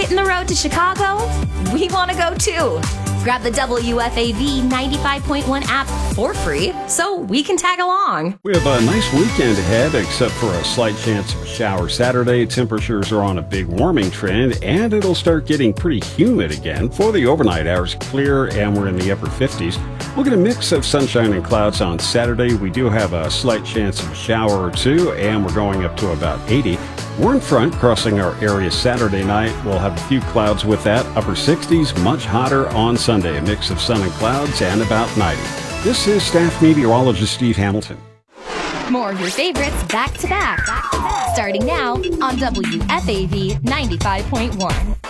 hitting the road to Chicago? We want to go too. Grab the WFAV 95.1 app for free so we can tag along. We have a nice weekend ahead, except for a slight chance of a shower Saturday. Temperatures are on a big warming trend, and it'll start getting pretty humid again. For the overnight hours, clear, and we're in the upper 50s. We'll get a mix of sunshine and clouds on Saturday. We do have a slight chance of a shower or two, and we're going up to about 80. Warm front crossing our area Saturday night. We'll have a few clouds with that. Upper 60s, much hotter on Sunday. A mix of sun and clouds and about 90. This is staff meteorologist Steve Hamilton. More of your favorites back to back. Starting now on WFAV 95.1.